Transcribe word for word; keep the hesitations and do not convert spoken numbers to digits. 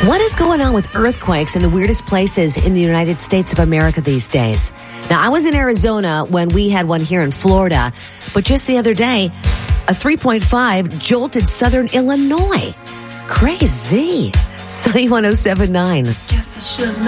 What is going on with earthquakes in the weirdest places in the United States of America these days? Now, I was in Arizona when we had one here in Florida, but just the other day, a three point five jolted southern Illinois. Crazy. Sunny one oh seven point nine. Guess I shouldn't